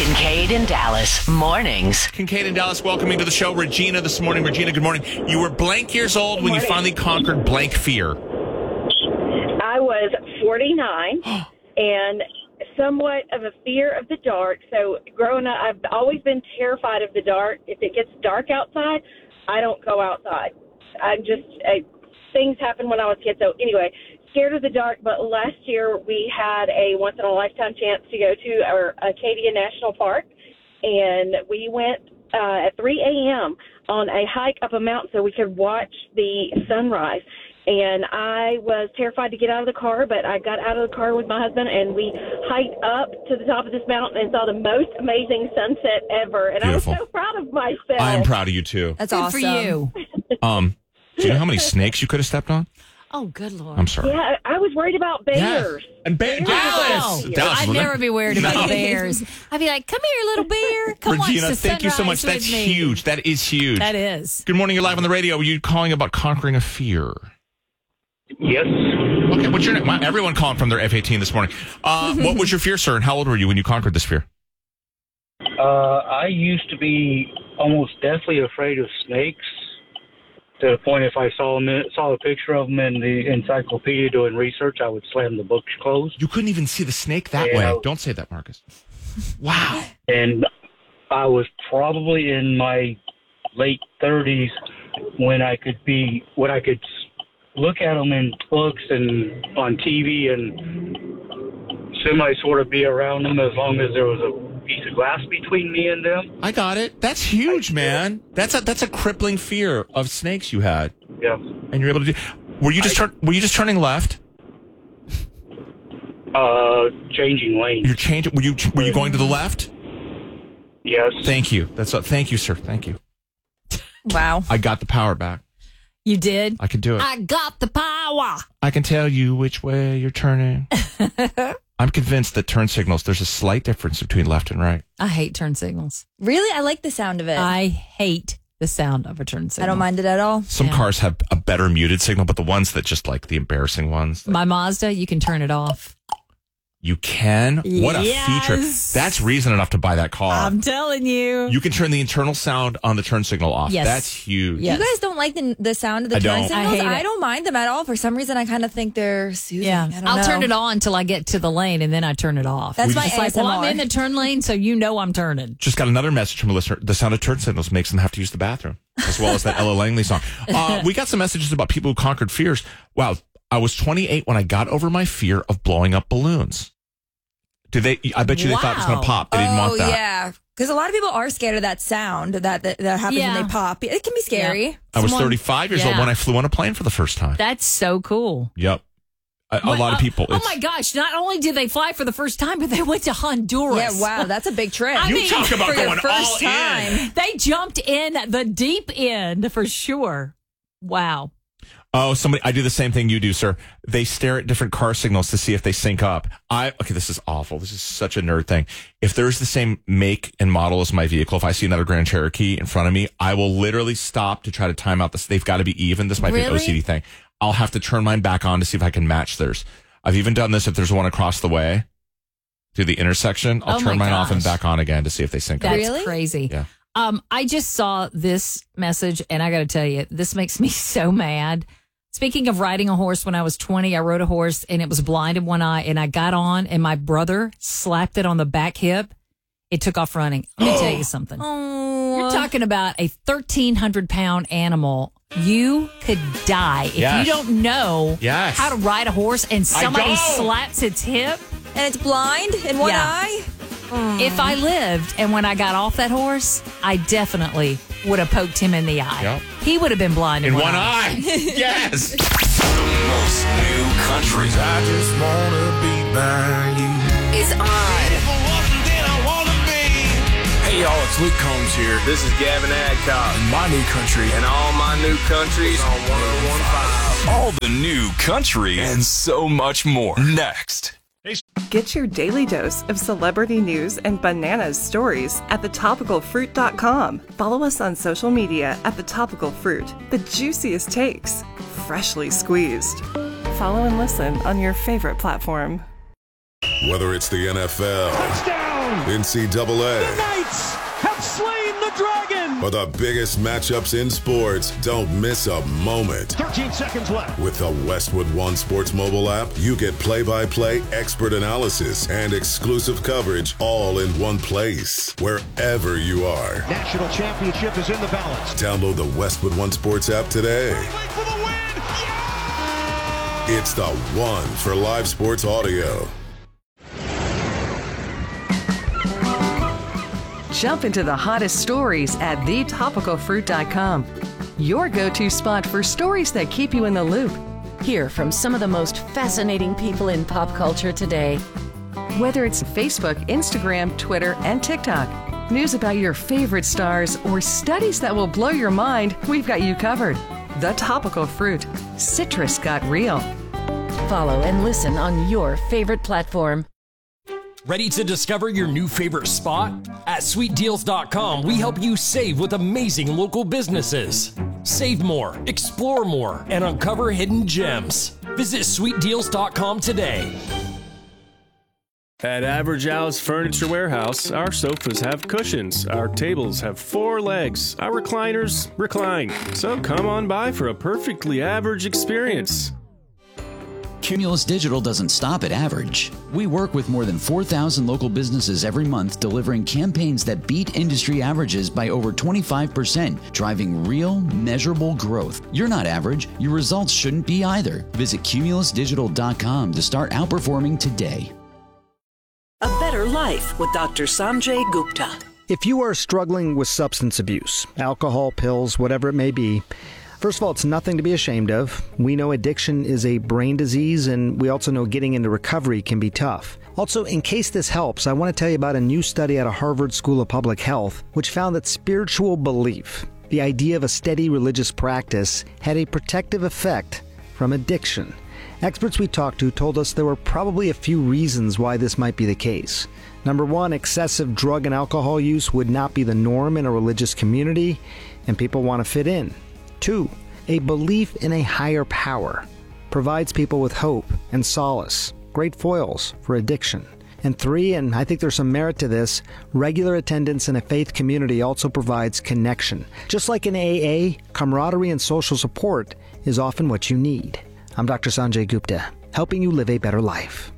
Kincaid and Dallas mornings. Kincaid and Dallas welcoming to the show Regina this morning. Regina, good morning. You were blank years old when you finally conquered blank fear. I was 49 and somewhat of a fear of the dark. So growing up, I've always been terrified of the dark. If it gets dark outside, I don't go outside. Things happen when I was a kid. So anyway, scared of the dark. But last year we had a once-in-a-lifetime chance to go to our Acadia National Park. And we went at 3 a.m. on a hike up a mountain so we could watch the sunrise. And I was terrified to get out of the car, but I got out of the car with my husband, and we hiked up to the top of this mountain and saw the most amazing sunset ever. And Beautiful. I was so proud of myself. I am proud of you, too. That's Good awesome. for you. Do you know how many snakes you could have stepped on? Oh, good Lord. I'm sorry. Yeah, I was worried about bears. Yes. And Dallas! I'd never be worried about bears. I'd be like, come here, little bear. Come watch Regina, the thank you so much. sunrise That's with me." huge. That is huge. That is. Good morning. You're live on the radio. Were you calling about conquering a fear? Yes. Okay, what's your name? Wow, everyone calling from their F-18 this morning. What was your fear, sir, and how old were you when you conquered this fear? I used to be almost deathly afraid of snakes to the point if I saw a picture of them in the encyclopedia doing research, I would slam the books closed. You couldn't even see the snake that Yeah. way. Don't say that, Marcus. Wow. And I was probably in my late 30s when I could look at them in books and on TV and sort of be around them as long as there was a piece of glass between me and them. I got it. That's huge, man. That's a crippling fear of snakes you had. Yeah. And you're able to do. Were you just turning left? Changing lanes. You're changing. Were you going to the left? Yes. Thank you. Thank you, sir. Thank you. Wow. I got the power back. You did? I could do it. I got the power. I can tell you which way you're turning. I'm convinced that turn signals, there's a slight difference between left and right. I hate turn signals. Really? I like the sound of it. I hate the sound of a turn signal. I don't mind it at all. Some cars have a better muted signal, but the ones that just like the embarrassing ones. My Mazda, you can turn it off. You can? What a Yes. feature. That's reason enough to buy that car. I'm telling you. You can turn the internal sound on the turn signal off. Yes. That's huge. Yes. You guys don't like the sound of the I turn don't. signals? I hate it. I don't mind them at all. For some reason, I kind of think they're soothing. Yeah, I don't I'll know. turn it on until I get to the lane, and then I turn it off. That's my It's like, well, I'm ASMR. in the turn lane, so you know I'm turning. Just got another message from a listener. The sound of turn signals makes them have to use the bathroom, as well as that Ella Langley song. We got some messages about people who conquered fears. Wow, I was 28 when I got over my fear of blowing up balloons. I bet you they thought it was going to pop. They didn't want that. Yeah. Because a lot of people are scared of that sound that happens when they pop. It can be scary. Yeah. I was 35 years old when I flew on a plane for the first time. That's so cool. Yep. A lot of people. Oh my gosh! Not only did they fly for the first time, but they went to Honduras. Yeah, wow, that's a big trip. You talk about for your going first all time. in. They jumped in the deep end for sure. Wow. Oh, I do the same thing you do, sir. They stare at different car signals to see if they sync up. Okay, this is awful. This is such a nerd thing. If there's the same make and model as my vehicle, if I see another Grand Cherokee in front of me, I will literally stop to try to time out this. They've got to be even. This might be an OCD thing. I'll have to turn mine back on to see if I can match theirs. I've even done this if there's one across the way through the intersection. I'll turn mine off and back on again to see if they sync up. That's crazy. Yeah. I just saw this message, and I got to tell you, this makes me so mad. Speaking of riding a horse, when I was 20, I rode a horse and it was blind in one eye, and I got on and my brother slapped it on the back hip. It took off running. Let me tell you something. You're talking about a 1,300-pound animal. You could die if you don't know how to ride a horse and somebody slaps its hip. And it's blind in one eye? If I lived and when I got off that horse, I definitely would have poked him in the eye. Yep. He would have been blind in one eye. Yes. The most new country. I just wanna be by you. Is on. Hey y'all, it's Luke Combs here. This is Gavin Adcock. In my new country. And all my new countries on 101.5. All the new country and so much more. Next. Get your daily dose of celebrity news and bananas stories at thetopicalfruit.com. Follow us on social media at The Topical Fruit. The juiciest takes, freshly squeezed. Follow and listen on your favorite platform. Whether it's the NFL, NCAA. The Knights have slain the Dragon. For the biggest matchups in sports, don't miss a moment. 13 seconds left. With the Westwood One Sports mobile app, you get play-by-play expert analysis and exclusive coverage all in one place, wherever you are. National championship is in the balance. Download the Westwood One Sports app today. For the win. Yeah! It's the one for live sports audio. Jump into the hottest stories at thetopicalfruit.com. Your go-to spot for stories that keep you in the loop. Hear from some of the most fascinating people in pop culture today. Whether it's Facebook, Instagram, Twitter, and TikTok, news about your favorite stars, or studies that will blow your mind, we've got you covered. The Topical Fruit. Citrus got real. Follow and listen on your favorite platform. Ready to discover your new favorite spot? At sweetdeals.com, we help you save with amazing local businesses. Save more, explore more, and uncover hidden gems. Visit sweetdeals.com today. At Average Al's Furniture Warehouse, our sofas have cushions, our tables have 4 legs, our recliners recline. So come on by for a perfectly average experience. Cumulus Digital doesn't stop at average. We work with more than 4,000 local businesses every month, delivering campaigns that beat industry averages by over 25%, driving real, measurable growth. You're not average. Your results shouldn't be either. Visit cumulusdigital.com to start outperforming today. A Better Life with Dr. Sanjay Gupta. If you are struggling with substance abuse, alcohol, pills, whatever it may be, first of all, it's nothing to be ashamed of. We know addiction is a brain disease, and we also know getting into recovery can be tough. Also, in case this helps, I want to tell you about a new study out of Harvard School of Public Health, which found that spiritual belief, the idea of a steady religious practice, had a protective effect from addiction. Experts we talked to told us there were probably a few reasons why this might be the case. Number one, excessive drug and alcohol use would not be the norm in a religious community, and people want to fit in. 2, a belief in a higher power provides people with hope and solace, great foils for addiction. And 3, and I think there's some merit to this, regular attendance in a faith community also provides connection. Just like in AA, camaraderie and social support is often what you need. I'm Dr. Sanjay Gupta, helping you live a better life.